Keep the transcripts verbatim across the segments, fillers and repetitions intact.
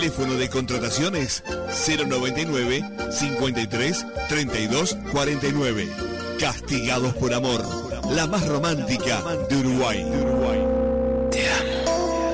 Teléfono de contrataciones cero noventa y nueve, cincuenta y tres, treinta y dos, cuarenta y nueve. Castigados por amor, la más romántica de Uruguay. Te amo.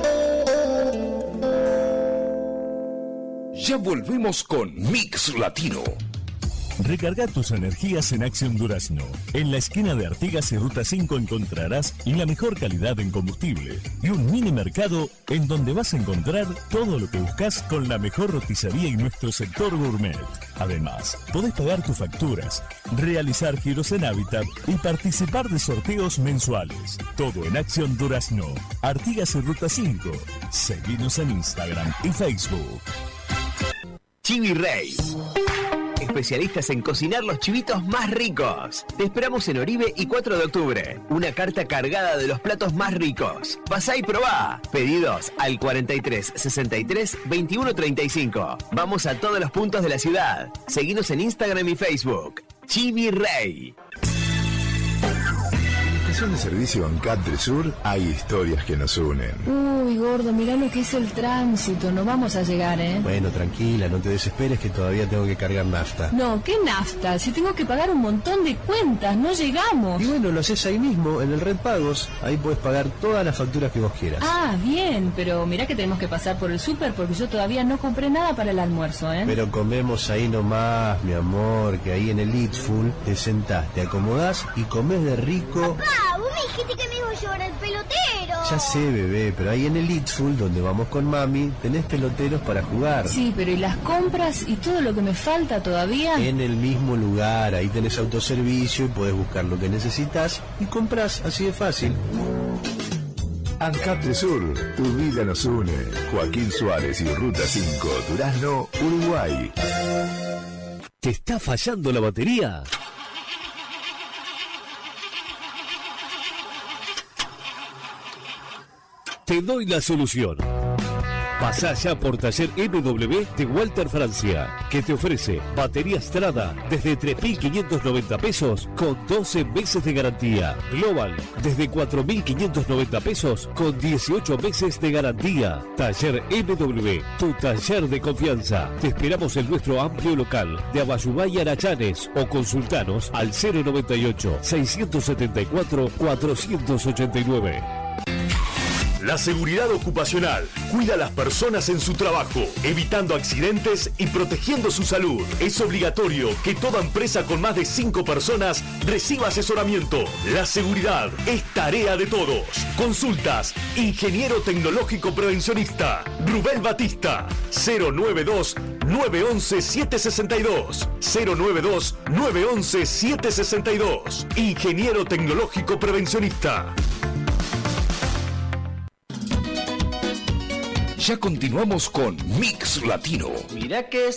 Ya volvemos con Mix Latino. Recarga tus energías en Acción Durazno. En la esquina de Artigas y Ruta cinco encontrarás la mejor calidad en combustible y un mini mercado en donde vas a encontrar todo lo que buscas con la mejor roticería en nuestro sector gourmet. Además, podés pagar tus facturas, realizar giros en Hábitat y participar de sorteos mensuales. Todo en Acción Durazno. Artigas y Ruta cinco. Seguinos en Instagram y Facebook. Chivi Rey. Especialistas en cocinar los chivitos más ricos. Te esperamos en Oribe y cuatro de octubre. Una carta cargada de los platos más ricos. Pasá y probá. Pedidos al cuarenta y tres, sesenta y tres, veintiuno, treinta y cinco. Vamos a todos los puntos de la ciudad. Seguinos en Instagram y Facebook. Chivi Rey. De servicio en Country Sur hay historias que nos unen. Uy, gordo, mirá lo que es el tránsito. No vamos a llegar, ¿eh? Bueno, tranquila, no te desesperes que todavía tengo que cargar nafta. No, ¿qué nafta? Si tengo que pagar un montón de cuentas, no llegamos. Y bueno, lo haces ahí mismo, en el Red Pagos. Ahí puedes pagar todas las facturas que vos quieras. Ah, bien, pero mirá que tenemos que pasar por el súper porque yo todavía no compré nada para el almuerzo, ¿eh? Pero comemos ahí nomás, mi amor, que ahí en el Eats Full te sentás, te acomodás y comés de rico. ¡Papá! Vos me dijiste que me iba a llevar al pelotero. Ya sé, bebé, pero ahí en el Eats Full, donde vamos con mami, tenés peloteros para jugar. Sí, pero ¿y las compras y todo lo que me falta todavía? En el mismo lugar, ahí tenés autoservicio y podés buscar lo que necesitas y compras, así de fácil. ANCAP de Sur, tu vida nos une. Joaquín Suárez y Ruta cinco, Durazno, Uruguay. ¿Te está fallando la batería? Te doy la solución. Pasá ya por Taller M W de Walter Francia, que te ofrece batería Strada desde tres mil quinientos noventa pesos con doce meses de garantía. Global desde cuatro mil quinientos noventa pesos con dieciocho meses de garantía. Taller M W, tu taller de confianza. Te esperamos en nuestro amplio local de Abayubay y Arachanes o consultanos al cero noventa y ocho, seiscientos setenta y cuatro, cuatrocientos ochenta y nueve. La seguridad ocupacional cuida a las personas en su trabajo, evitando accidentes y protegiendo su salud. Es obligatorio que toda empresa con más de cinco personas reciba asesoramiento. La seguridad es tarea de todos. Consultas, Ingeniero Tecnológico Prevencionista, Rubén Batista, cero noventa y dos, nueve once, siete sesenta y dos, cero noventa y dos, nueve once, siete sesenta y dos. Ingeniero Tecnológico Prevencionista. Ya continuamos con Mix Latino. Mirá que